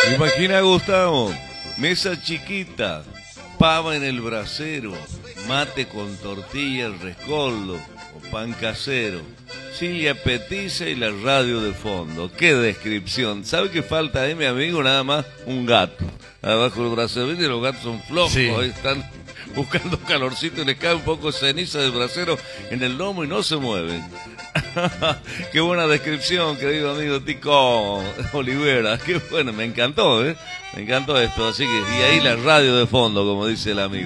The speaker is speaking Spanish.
Imagina, Gustavo, mesa chiquita, pava en el brasero, mate con tortilla, rescoldo o pan casero, silla petiza y la radio de fondo. ¡Qué descripción! ¿Sabe qué falta ahí, mi amigo? Nada más un gato abajo del brasero. ¿Viste? Los gatos son flojos, Sí. ahí están buscando calorcito y les cae un poco de ceniza del brasero en el lomo y no se mueven. Qué buena descripción, querido amigo Tico Olivera. Qué bueno, me encantó, ¿eh? Me encantó esto. Así que, y ahí la radio de fondo, como dice el amigo.